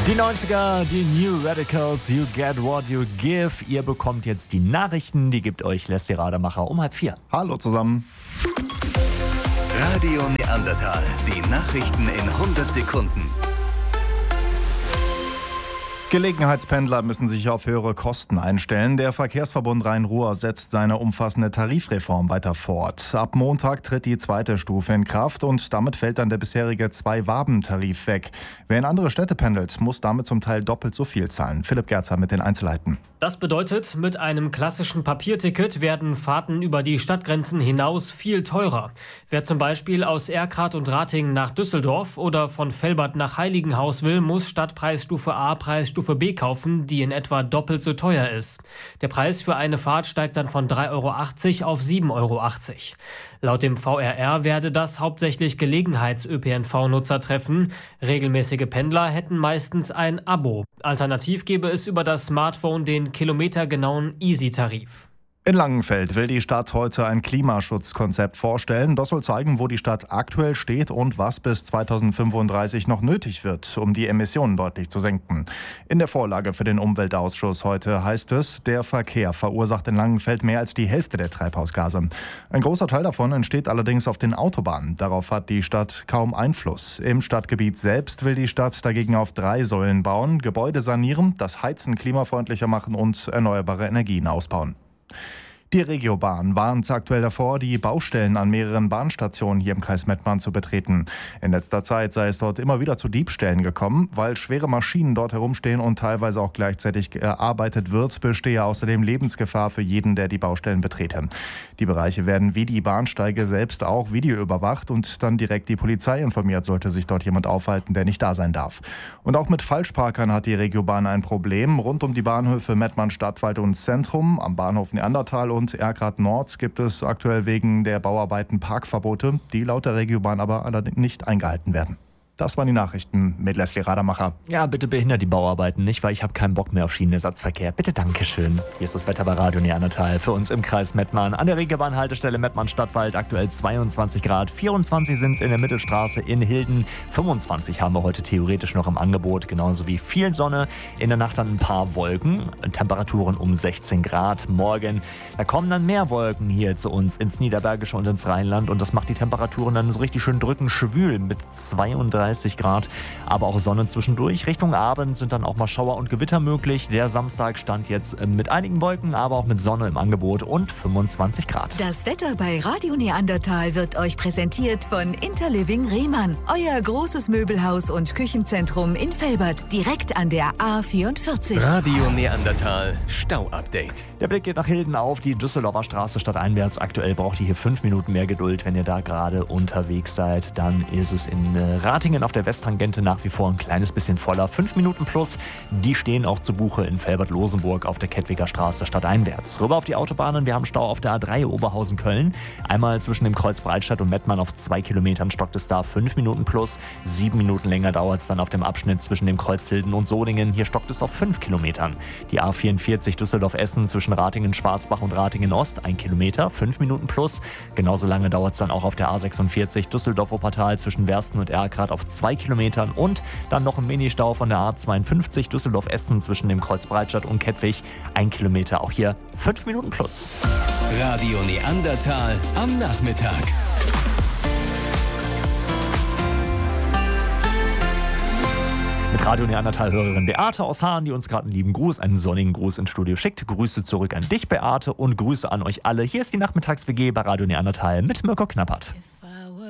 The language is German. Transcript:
Die 90er, die New Radicals, You Get What You Give. Ihr bekommt jetzt die Nachrichten, die gibt euch Leslie Rademacher um 3:30. Hallo zusammen. Radio Neandertal, die Nachrichten in 100 Sekunden. Gelegenheitspendler müssen sich auf höhere Kosten einstellen. Der Verkehrsverbund Rhein-Ruhr setzt seine umfassende Tarifreform weiter fort. Ab Montag tritt die zweite Stufe in Kraft und damit fällt dann der bisherige Zwei-Waben-Tarif weg. Wer in andere Städte pendelt, muss damit zum Teil doppelt so viel zahlen. Philipp Gerzer mit den Einzelheiten. Das bedeutet, mit einem klassischen Papierticket werden Fahrten über die Stadtgrenzen hinaus viel teurer. Wer zum Beispiel aus Erkrath und Ratingen nach Düsseldorf oder von Velbert nach Heiligenhaus will, muss statt Preisstufe A Preisstufe B kaufen, die in etwa doppelt so teuer ist. Der Preis für eine Fahrt steigt dann von 3,80 € auf 7,80 €. Laut dem VRR werde das hauptsächlich Gelegenheits-ÖPNV-Nutzer treffen. Regelmäßige Pendler hätten meistens ein Abo. Alternativ gäbe es über das Smartphone den kilometergenauen Easy-Tarif. In Langenfeld will die Stadt heute ein Klimaschutzkonzept vorstellen. Das soll zeigen, wo die Stadt aktuell steht und was bis 2035 noch nötig wird, um die Emissionen deutlich zu senken. In der Vorlage für den Umweltausschuss heute heißt es, der Verkehr verursacht in Langenfeld mehr als die Hälfte der Treibhausgase. Ein großer Teil davon entsteht allerdings auf den Autobahnen. Darauf hat die Stadt kaum Einfluss. Im Stadtgebiet selbst will die Stadt dagegen auf 3 Säulen bauen: Gebäude sanieren, das Heizen klimafreundlicher machen und erneuerbare Energien ausbauen. Die Regiobahn warnt aktuell davor, die Baustellen an mehreren Bahnstationen hier im Kreis Mettmann zu betreten. In letzter Zeit sei es dort immer wieder zu Diebstählen gekommen. Weil schwere Maschinen dort herumstehen und teilweise auch gleichzeitig gearbeitet wird, bestehe außerdem Lebensgefahr für jeden, der die Baustellen betrete. Die Bereiche werden wie die Bahnsteige selbst auch videoüberwacht und dann direkt die Polizei informiert, sollte sich dort jemand aufhalten, der nicht da sein darf. Und auch mit Falschparkern hat die Regiobahn ein Problem. Rund um die Bahnhöfe Mettmann Stadtwald und Zentrum, am Bahnhof Neandertal und Erkrath Nord gibt es aktuell wegen der Bauarbeiten Parkverbote, die laut der Regiobahn aber allerdings nicht eingehalten werden. Das waren die Nachrichten mit Leslie Rademacher. Ja, bitte behindert die Bauarbeiten nicht, weil ich habe keinen Bock mehr auf Schienenersatzverkehr. Bitte, Dankeschön. Hier ist das Wetter bei Radio Neandertal für uns im Kreis Mettmann. An der Regiobahn-Haltestelle Mettmann-Stadtwald aktuell 22 Grad. 24 sind es in der Mittelstraße in Hilden. 25 haben wir heute theoretisch noch im Angebot. Genauso wie viel Sonne. In der Nacht dann ein paar Wolken. Temperaturen um 16 Grad. Morgen, da kommen dann mehr Wolken hier zu uns ins Niederbergische und ins Rheinland. Und das macht die Temperaturen dann so richtig schön drückend schwül mit 32 Grad, aber auch Sonne zwischendurch. Richtung Abend sind dann auch mal Schauer und Gewitter möglich. Der Samstag stand jetzt mit einigen Wolken, aber auch mit Sonne im Angebot und 25 Grad. Das Wetter bei Radio Neandertal wird euch präsentiert von Interliving Rehmann. Euer großes Möbelhaus und Küchenzentrum in Velbert, direkt an der A44. Radio Neandertal Stau-Update. Der Blick geht nach Hilden auf die Düsseldorfer Straße stadteinwärts. Aktuell braucht ihr hier 5 Minuten mehr Geduld. Wenn ihr da gerade unterwegs seid, dann ist es in Ratingen auf der Westtangente nach wie vor ein kleines bisschen voller. 5 Minuten plus, die stehen auch zu Buche in Velbert-Losenburg auf der Kettwiger Straße stadteinwärts. Rüber auf die Autobahnen, wir haben Stau auf der A3 Oberhausen-Köln. Einmal zwischen dem Kreuz Breitscheid und Mettmann auf 2 Kilometern stockt es da 5 Minuten plus. 7 Minuten länger dauert es dann auf dem Abschnitt zwischen dem Kreuz Hilden und Solingen. Hier stockt es auf 5 Kilometern. Die A44 Düsseldorf-Essen zwischen Ratingen-Schwarzbach und Ratingen-Ost 1 Kilometer, 5 Minuten plus. Genauso lange dauert es dann auch auf der A46 Düsseldorf-Wuppertal zwischen Wersten und Erkrath auf 2 Kilometern und dann noch ein Ministau von der A52 Düsseldorf-Essen zwischen dem Kreuz Breitscheid und Kettwig 1 Kilometer, auch hier 5 Minuten plus. Radio Neandertal am Nachmittag. Mit Radio Neandertal-Hörerin Beate aus Hahn, die uns gerade einen lieben Gruß, einen sonnigen Gruß ins Studio schickt. Grüße zurück an dich, Beate, und Grüße an euch alle. Hier ist die Nachmittags-WG bei Radio Neandertal mit Mirko Knappert.